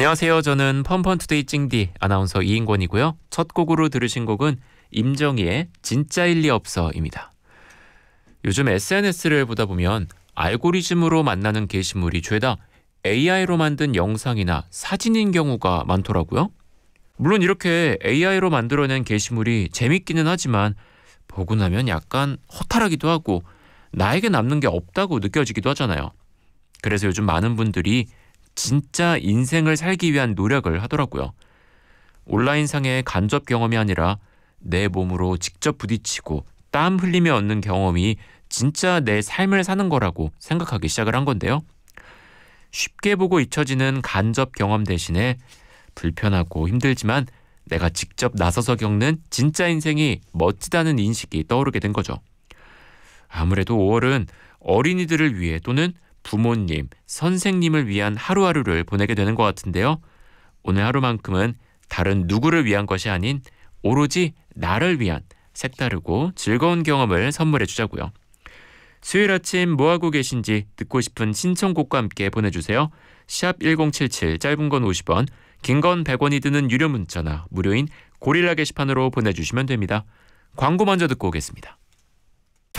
안녕하세요. 저는 펀펀투데이 찡디 아나운서 이인권이고요. 첫 곡으로 들으신 곡은 임정희의 진짜일 리 없어입니다. 요즘 SNS를 보다 보면 알고리즘으로 만나는 게시물이 죄다 AI로 만든 영상이나 사진인 경우가 많더라고요. 물론 이렇게 AI로 만들어낸 게시물이 재밌기는 하지만 보고 나면 약간 허탈하기도 하고 나에게 남는 게 없다고 느껴지기도 하잖아요. 그래서 요즘 많은 분들이 진짜 인생을 살기 위한 노력을 하더라고요. 온라인상의 간접 경험이 아니라 내 몸으로 직접 부딪히고 땀 흘리며 얻는 경험이 진짜 내 삶을 사는 거라고 생각하기 시작을 한 건데요. 쉽게 보고 잊혀지는 간접 경험 대신에 불편하고 힘들지만 내가 직접 나서서 겪는 진짜 인생이 멋지다는 인식이 떠오르게 된 거죠. 아무래도 5월은 어린이들을 위해 또는 부모님, 선생님을 위한 하루하루를 보내게 되는 것 같은데요. 오늘 하루만큼은 다른 누구를 위한 것이 아닌 오로지 나를 위한 색다르고 즐거운 경험을 선물해 주자고요. 수요일 아침 뭐하고 계신지 듣고 싶은 신청곡과 함께 보내주세요. 샵 1077 짧은 건 50원, 긴 건 100원이 드는 유료 문자나 무료인 고릴라 게시판으로 보내주시면 됩니다. 광고 먼저 듣고 오겠습니다.